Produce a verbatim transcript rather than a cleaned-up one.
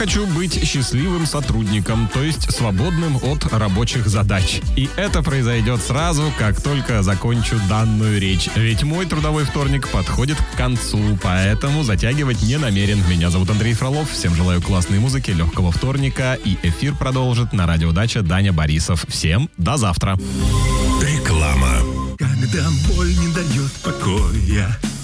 хочу быть счастливым сотрудником, то есть свободным от рабочих задач. И это произойдет сразу, как только закончу данную речь. Ведь мой трудовой вторник подходит к концу, поэтому затягивать не намерен. Меня зовут Андрей Фролов. Всем желаю классной музыки, легкого вторника. И эфир продолжит на Радио Дача Даня Борисов. Всем до завтра. Реклама. Когда боль не дает покоя,